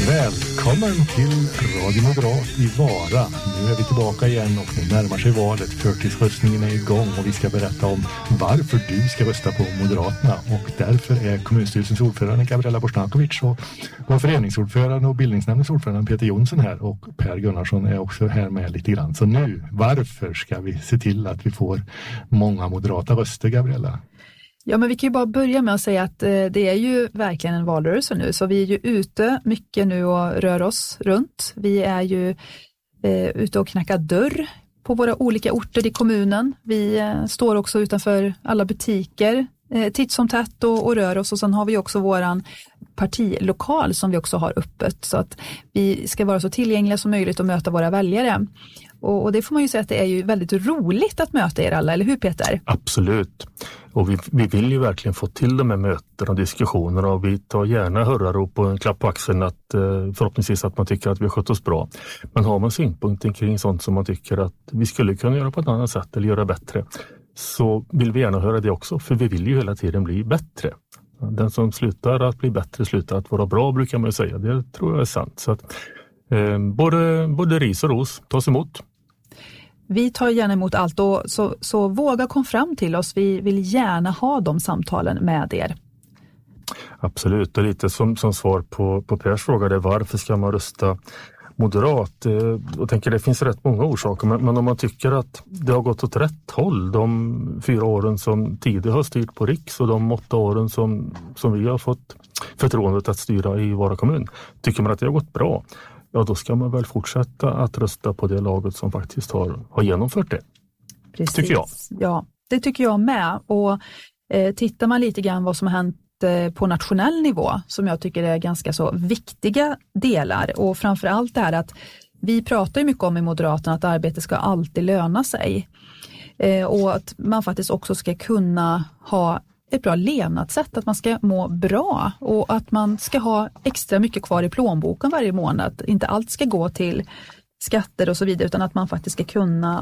Välkommen till Radio Moderat i Vara. Nu är vi tillbaka igen och nu närmar sig valet. Förtidsröstningen är igång och vi ska berätta om varför du ska rösta på Moderaterna. Och därför är kommunstyrelsens ordförande Gabriella Bošnikovic och vår föreningsordförande och bildningsnämndens ordförande Peter Jonsson här. Och Per Gunnarsson är också här med lite grann. Så nu, varför ska vi se till att vi får många moderata röster, Gabriella? Ja, men vi kan ju bara börja med att säga att det är ju verkligen en valrörelse nu. Så vi är ju ute mycket nu och rör oss runt. Vi är ju ute och knackar dörr på våra olika orter i kommunen. Vi står också utanför alla butiker titt som tätt och rör oss. Och sen har vi också våran partilokal som vi också har öppet. Så att vi ska vara så tillgängliga som möjligt och möta våra väljare. Och det får man ju säga att det är ju väldigt roligt att möta er alla, eller hur Peter? Absolut. Och vi vill ju verkligen få till de här mötena och diskussionerna och vi tar gärna hörrarop och en klapp på axeln att förhoppningsvis att man tycker att vi har skött oss bra. Men har man synpunkter kring sånt som man tycker att vi skulle kunna göra på ett annat sätt eller göra bättre, så vill vi gärna höra det också, för vi vill ju hela tiden bli bättre. Den som slutar att bli bättre slutar att vara bra, brukar man ju säga. Det tror jag är sant. Så att både ris och ros tas emot. Vi tar gärna emot allt och så våga kom fram till oss. Vi vill gärna ha de samtalen med er. Absolut, och lite som svar på Pers fråga, det varför ska man rösta moderat? Jag tänker det finns rätt många orsaker, men om man tycker att det har gått åt rätt håll de 4 åren som tidigare har styrt på Riks och de 8 åren som vi har fått förtroendet att styra i våra kommun, tycker man att det har gått bra, ja då ska man väl fortsätta att rösta på det laget som faktiskt har genomfört det. Precis. Tycker jag. Ja, det tycker jag med. Och tittar man lite grann vad som har hänt på nationell nivå, som jag tycker är ganska så viktiga delar, och framförallt det här att vi pratar ju mycket om i Moderaterna att arbete ska alltid löna sig och att man faktiskt också ska kunna ha ett bra levnadssätt, att man ska må bra och att man ska ha extra mycket kvar i plånboken varje månad. Inte allt ska gå till skatter och så vidare, utan att man faktiskt ska kunna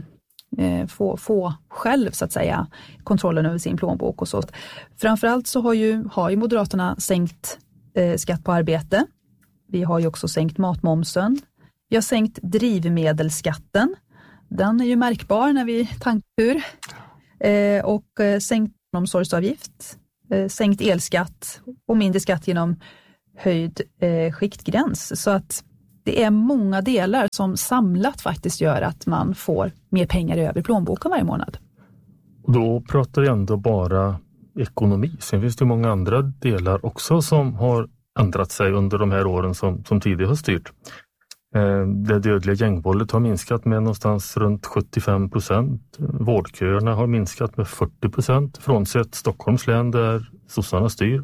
få själv så att säga kontrollen över sin plånbok och så. Framförallt så har ju Moderaterna sänkt skatt på arbete. Vi har ju också sänkt matmomsen. Vi har sänkt drivmedelsskatten. Den är ju märkbar när vi tankar och sänkt omsorgsavgift, sänkt elskatt och mindre skatt genom höjd skiktgräns. Så att det är många delar som samlat faktiskt gör att man får mer pengar över plånboken varje månad. Och då pratar vi ändå bara ekonomi. Sen finns det många andra delar också som har ändrat sig under de här åren som tidigare har styrt. Det dödliga gängvåldet har minskat med någonstans runt 75%. Vårdköerna har minskat med 40%, frånsett Stockholms län där sossarna styr.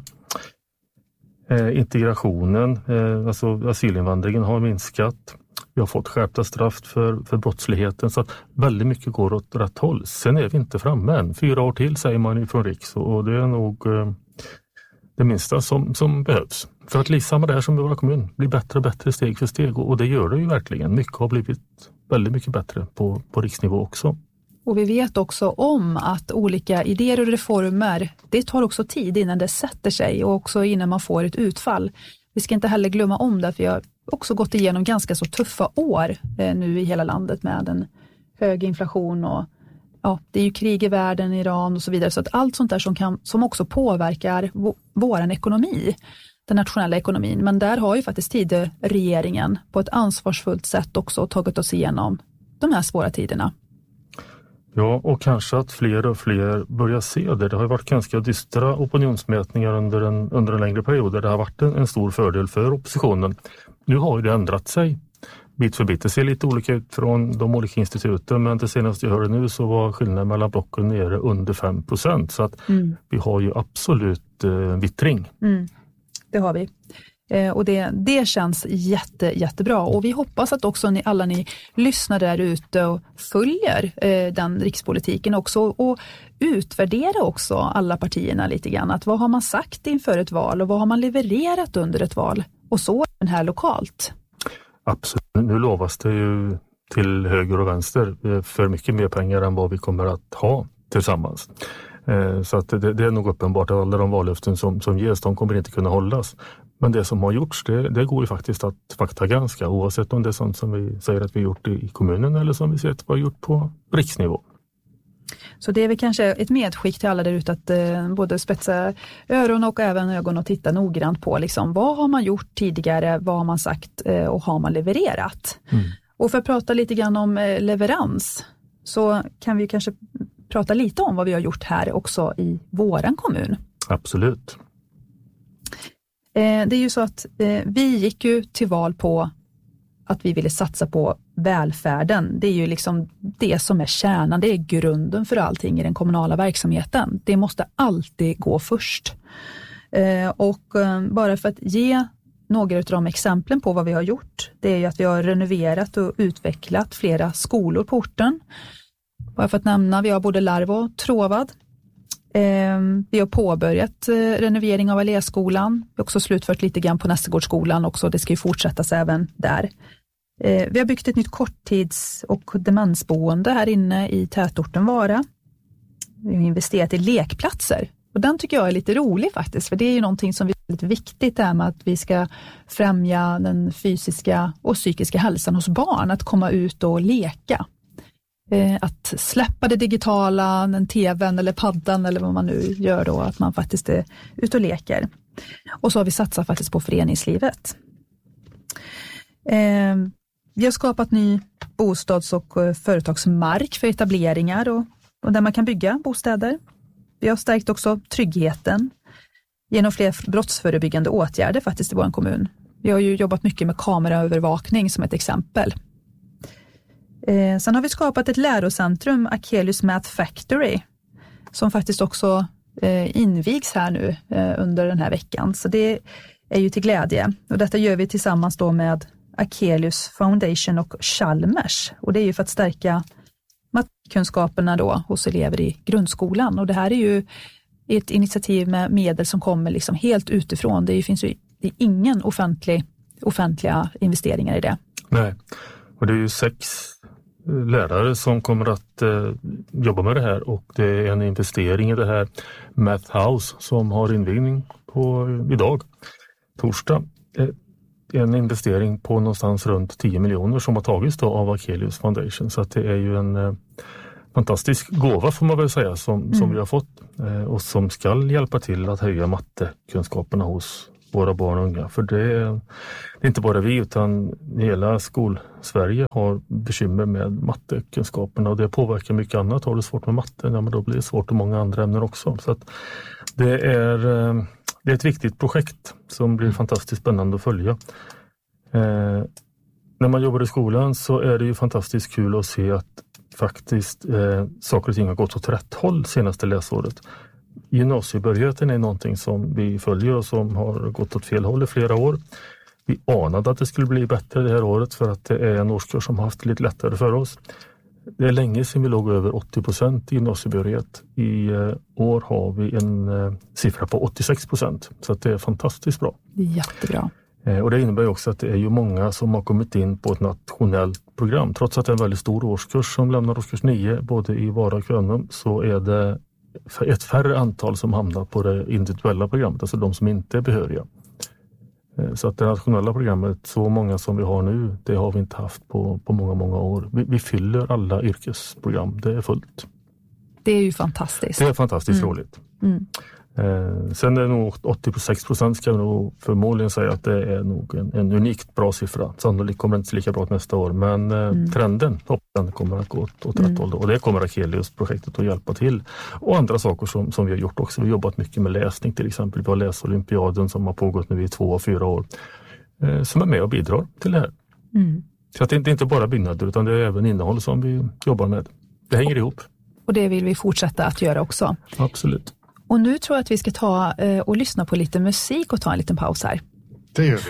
Integrationen, alltså asylinvandringen har minskat. Vi har fått skärpta straff för brottsligheten, så att väldigt mycket går åt rätt håll. Sen är vi inte framme än. 4 år till säger man ju från Riks, och det är nog det minsta som behövs. För att liksom det här som i våra kommun blir bättre och bättre steg för steg, och det gör det ju verkligen. Mycket har blivit väldigt mycket bättre på riksnivå också. Och vi vet också om att olika idéer och reformer, det tar också tid innan det sätter sig och också innan man får ett utfall. Vi ska inte heller glömma om det, för jag har också gått igenom ganska så tuffa år nu i hela landet med en hög inflation och det är ju krig i världen, Iran och så vidare. Så att allt sånt där som också påverkar våran ekonomi, den nationella ekonomin. Men där har ju faktiskt regeringen på ett ansvarsfullt sätt också tagit oss igenom de här svåra tiderna. Ja, och kanske att fler och fler börjar se det. Det har varit ganska dystra opinionsmätningar under en längre period där det har varit en stor fördel för oppositionen. Nu har ju det ändrat sig bit för bit. Det ser lite olika ut från de olika instituten, men det senaste jag hörde nu så var skillnaden mellan blocken nere under 5%. Så att vi har ju absolut vittring. Det har vi. Och det känns jättebra, och vi hoppas att också alla ni lyssnar där ute och följer den rikspolitiken också, och utvärdera också alla partierna lite grann, att vad har man sagt inför ett val och vad har man levererat under ett val, och så den här lokalt. Absolut, nu lovas det ju till höger och vänster för mycket mer pengar än vad vi kommer att ha tillsammans. Så att det är nog uppenbart att alla de vallöften som ges, de kommer inte kunna hållas. Men det som har gjorts, det går ju faktiskt att faktagranska, oavsett om det är sånt som vi säger att vi har gjort i kommunen eller som vi säger att vi har gjort på riksnivå. Så det är väl kanske ett medskick till alla där ute att både spetsa öron och även ögon och titta noggrant på liksom, vad har man gjort tidigare, vad har man sagt och har man levererat. Och för att prata lite grann om leverans så kan vi kanske prata lite om vad vi har gjort här också i våran kommun. Absolut. Det är ju så att vi gick ju till val på att vi ville satsa på välfärden. Det är ju liksom det som är kärnan, det är grunden för allting i den kommunala verksamheten. Det måste alltid gå först. Och bara för att ge några av de exemplen på vad vi har gjort, det är ju att vi har renoverat och utvecklat flera skolor på orten. Bara för att nämna, vi har både Larv och Tråvad. Vi har påbörjat renovering av Alléskolan. Vi har också slutfört lite grann på Nästegårdsskolan också. Det ska ju fortsättas även där. Vi har byggt ett nytt korttids- och demensboende här inne i tätorten Vara. Vi har investerat i lekplatser. Och den tycker jag är lite rolig faktiskt. För det är ju någonting som är väldigt viktigt där med att vi ska främja den fysiska och psykiska hälsan hos barn. Att komma ut och leka. Att släppa det digitala, den tvn eller paddan eller vad man nu gör då, att man faktiskt är ute och leker. Och så har vi satsat faktiskt på föreningslivet. Vi har skapat ny bostads- och företagsmark för etableringar och där man kan bygga bostäder. Vi har stärkt också tryggheten genom fler brottsförebyggande åtgärder faktiskt i vår kommun. Vi har ju jobbat mycket med kameraövervakning som ett exempel. Sen har vi skapat ett lärocentrum, Akelius Math Factory, som faktiskt också invigs här nu under den här veckan. Så det är ju till glädje. Och detta gör vi tillsammans då med Akelius Foundation och Chalmers. Och det är ju för att stärka matkunskaperna då hos elever i grundskolan. Och det här är ju ett initiativ med medel som kommer liksom helt utifrån. Det finns ju ingen offentliga investeringar i det. Nej, och det är ju 6 lärare som kommer att jobba med det här och det är en investering i det här Math House som har invigning på idag, torsdag. En investering på någonstans runt 10 miljoner som har tagits då av Akelius Foundation, så att det är ju en fantastisk gåva får man väl säga som vi har fått och som ska hjälpa till att höja mattekunskaperna hos våra barn och unga. För det är inte bara vi utan hela Skolsverige har bekymmer med mattekunskaperna och det påverkar mycket annat. Har du svårt med matte, ja, men då blir det svårt i många andra ämnen också. Så att det är ett viktigt projekt som blir fantastiskt spännande att följa. När man jobbar i skolan så är det ju fantastiskt kul att se att faktiskt saker och ting har gått åt rätt håll senaste läsåret. Gymnasiebehörigheten är någonting som vi följer och som har gått åt fel håll i flera år. Vi anade att det skulle bli bättre det här året för att det är en årskurs som har haft lite lättare för oss. Det är länge sedan vi låg över 80% i gymnasiebehörighet. I år har vi en siffra på 86%. Så att det är fantastiskt bra. Jättebra. Och det innebär också att det är ju många som har kommit in på ett nationellt program. Trots att det är en väldigt stor årskurs som lämnar årskurs 9 både i Vara och Kvänum så är det ett färre antal som hamnar på det individuella programmet, alltså de som inte är behöriga. Så att det nationella programmet, så många som vi har nu, det har vi inte haft på många år. Vi fyller alla yrkesprogram, det är fullt. Det är ju fantastiskt. Det är fantastiskt roligt. Sen är det nog 86% ska vi nog förmodligen säga att det är nog en unikt bra siffra. Sannolikt kommer det inte lika bra nästa år, men trenden den kommer att gå åt rätt håll då. Och det kommer Akelius-projektet att hjälpa till. Och andra saker som vi har gjort också. Vi har jobbat mycket med läsning till exempel. Vi har läsolympiaden som har pågått nu i 2 och 4 år som är med och bidrar till det här. Så att det är inte bara byggnader utan det är även innehåll som vi jobbar med. Det hänger ihop. Och det vill vi fortsätta att göra också. Absolut. Och nu tror jag att vi ska ta och lyssna på lite musik och ta en liten paus här. Det gör vi.